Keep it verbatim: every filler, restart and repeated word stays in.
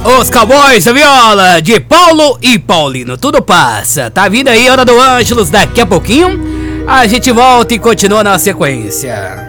Os Cowboys da Viola, de Paulo e Paulino, tudo passa. Tá vindo aí, Hora do Ângelos, daqui a pouquinho. A gente volta e continua na sequência.